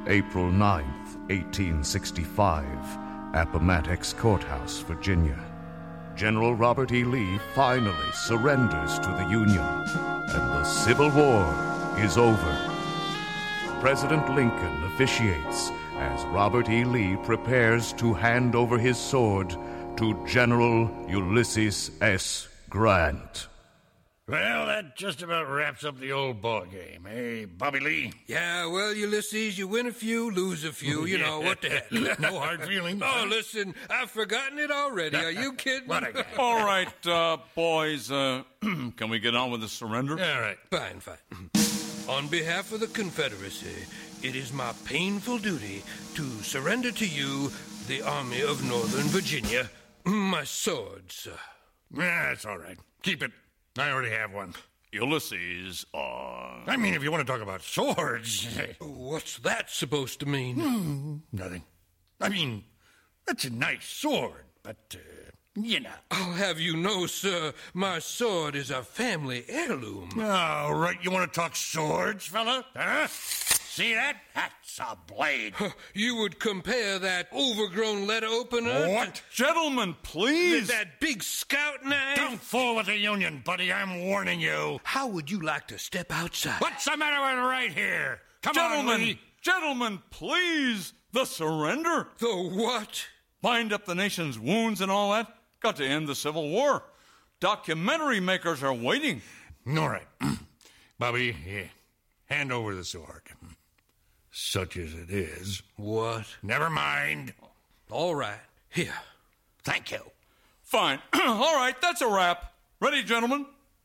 April 9th, 1865, Appomattox Courthouse, Virginia. General Robert E. Lee finally surrenders to the Union, and the Civil War is over. President Lincoln officiates as Robert E. Lee prepares to hand over his sword to General Ulysses S. Grant. Well, that just about wraps up the old ball game, eh, Bobby Lee? Yeah, well, Ulysses, you win a few, lose a few, you know, what the heck. No hard feelings. Oh, listen, I've forgotten it already. Are you kidding? What a guy. All right, boys, can we get on with the surrender? All right. Fine. On behalf of the Confederacy, it is my painful duty to surrender to you the Army of Northern Virginia, my sword, sir. That's all right. Keep it. I already have one. Ulysses, I mean, if you want to talk about swords. What's that supposed to mean? Nothing. I mean, that's a nice sword, but, you know. I'll have you know, sir, my sword is a family heirloom. All right, you want to talk swords, fella? Huh? See that? That's a blade. You would compare that overgrown letter opener What? gentlemen, please. to that big scout knife? Don't fool with the Union, buddy. I'm warning you. How would you like to step outside? What's the matter with right here? Come on, Lee. Gentlemen, please. The surrender. The what? Bind up the nation's wounds and all that. Got to end the Civil War. Documentary makers are waiting. All right. Bobby, hand over the sword. Such as it is. What? Never mind. All right. Here. Thank you. Fine. All right, that's a wrap. Ready, gentlemen?